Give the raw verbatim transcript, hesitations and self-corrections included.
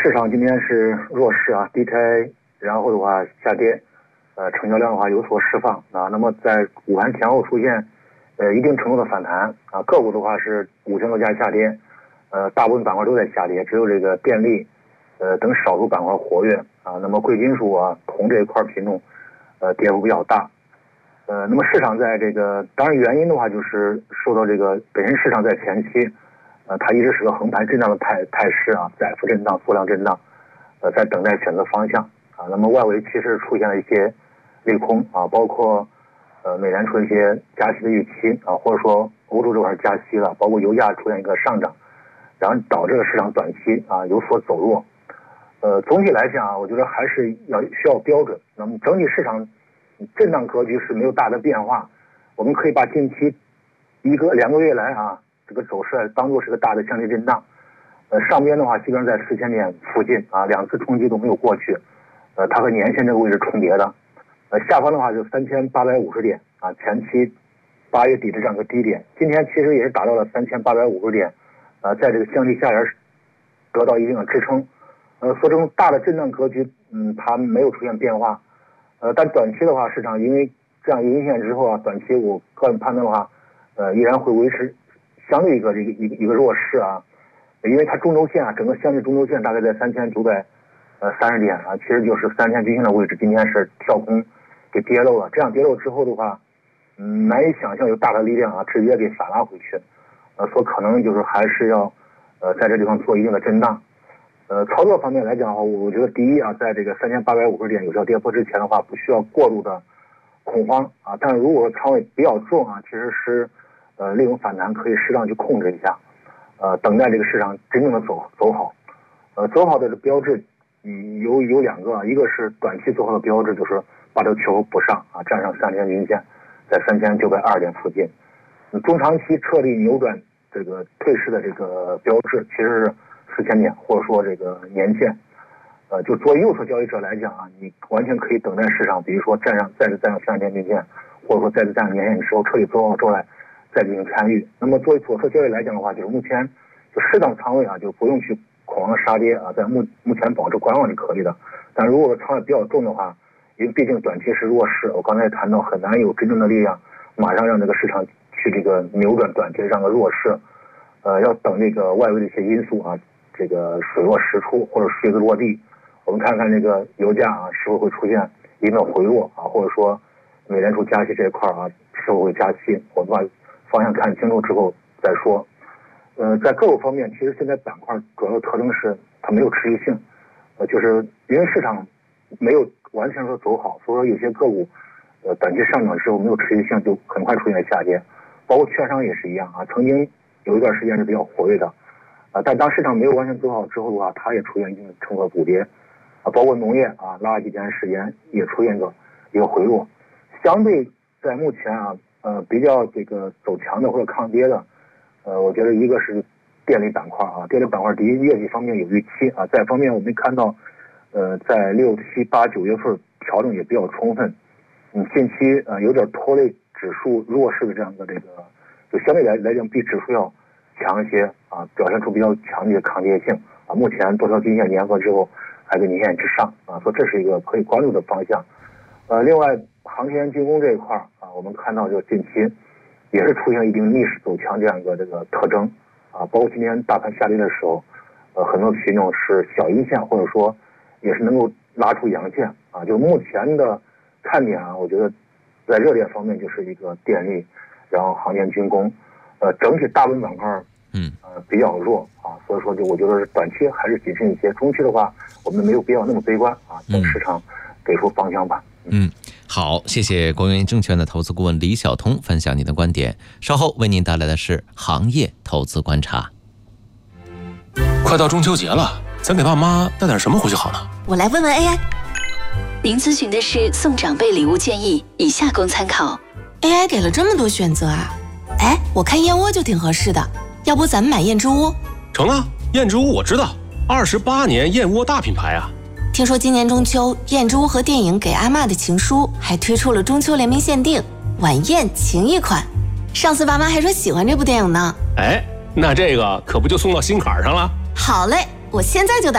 市场今天是弱势啊，低开，然后的话下跌，呃，成交量的话有所释放啊。那么在午盘前后出现呃一定程度的反弹啊，个股的话是五千多家下跌，呃，大部分板块都在下跌，只有这个电力呃等少数板块活跃啊。那么贵金属啊、铜这一块品种呃跌幅比较大。呃，那么市场在这个当然原因的话，就是受到这个本身市场在前期。呃，它一直是个横盘震荡的态态势啊，窄幅震荡、缩量震荡，呃，在等待选择方向啊。那么外围其实出现了一些利空啊，包括呃美联储一些加息的预期啊，或者说欧洲这块加息了，包括油价出现一个上涨，然后导致了市场短期啊有所走弱。呃，总体来讲啊，我觉得还是要需要标准。那么整体市场震荡格局是没有大的变化，我们可以把近期一个两个月来啊。这个走势当做是个大的向下震荡，呃，上边的话基本上在四千点附近啊，两次冲击都没有过去，呃，它和年线这个位置重叠的，呃，下方的话就三千八百五十点啊，前期八月底的这样一个低点，今天其实也是达到了三千八百五十点，呃，在这个向地下沿得到一定的支撑，呃，所以这种大的震荡格局，嗯，它没有出现变化，呃，但短期的话，市场因为这样阴线之后啊，短期我个人判断的话，呃，依然会维持。相对一个一个一个一个弱势啊，因为它中轴线啊，整个相对中轴线大概在三千九百呃三十点啊，其实就是三天均线的位置，今天是跳空给跌漏了。这样跌漏之后的话，嗯，难以想象有大的力量啊，直接给反拉回去，呃，所可能就是还是要呃在这地方做一定的震荡。呃，操作方面来讲的话，我觉得第一啊，在这个三千八百五十点有效跌破之前的话，不需要过度的恐慌啊，但是如果仓位比较重啊，其实是。呃，利用反弹可以适当去控制一下，呃，等待这个市场真正的走走好。呃，走好的标志，嗯，有有两个，一个是短期走好的标志，就是把这个缺口补上啊，站上三天均线，在三千九百二点附近。嗯，中长期彻底扭转这个退市的这个标志，其实是四千点，或者说这个年线。呃，就作为右侧交易者来讲啊，你完全可以等待市场，比如说站上再次站上三天均线，或者说再次站上年线的时候，彻底走好之后来。再进行参与。那么作为左侧交易来讲的话，就是目前就适当仓位啊，就不用去恐慌杀跌啊，在目目前保持观望是可以的。但如果仓位比较重的话，因为毕竟短期是弱势，我刚才谈到很难有真正的力量马上让这个市场去这个扭转短期这样的弱势，呃，要等这个外围的一些因素啊，这个水落石出或者水子落地，我们看看这个油价啊是否会出现一定的回落啊，或者说美联储加息这一块啊是否会加息，我们把方向看清楚之后再说。呃，在个股方面，其实现在板块主要的特征是它没有持续性，呃，就是因为市场没有完全说走好，所以说有些个股呃短期上涨之后没有持续性，就很快出现下跌。包括券商也是一样啊，曾经有一段时间是比较活跃的，啊，但当市场没有完全走好之后的话，它也出现一定程度的补跌，啊，包括农业啊，拉几天时间也出现个一个回落。相对在目前啊。呃，比较这个走强的或者抗跌的，呃，我觉得一个是电力板块啊，电力板块第一业绩方面有预期啊，再方面我们看到，呃，在六七八九月份调整也比较充分，嗯，近期呃有点拖累指数弱势的这样的这个，就相对来来讲比指数要强一些啊，表现出比较强烈的抗跌性啊，目前多条均线粘合之后还在年线之上啊，所以这是一个可以关注的方向。呃，另外航天军工这一块啊，我们看到就近期也是出现一定逆势走强这样一个这个特征啊，包括今天大盘下跌的时候，呃，很多品种是小阴线或者说也是能够拉出阳线啊，就目前的看点啊，我觉得在热点方面就是一个电力，然后航天军工，呃，整体大部分板块嗯呃比较弱啊，所以说就我觉得短期还是谨慎一些，中期的话我们没有必要那么悲观啊，等市场给出方向吧。 嗯，好，谢谢国元证券的投资顾问李晓通分享您的观点。稍后为您带来的是行业投资观察。 快到中秋节了，咱给爸妈带点什么回去好呢？ 我来问问 A I。 您咨询的是送长辈礼物建议，以下供参考。 A I 给了这么多选择啊！哎，我看燕窝就挺合适的，要不咱们买燕之屋？ 成啊，燕之屋我知道，二十八年燕窝大品牌啊。 听说今年中秋，燕之屋和电影《给阿嬷的情书》还推出了中秋联名限定晚宴情谊款。上次爸妈还说喜欢这部电影呢。 哎，那这个可不就送到心坎上了？ 好嘞，我现在就带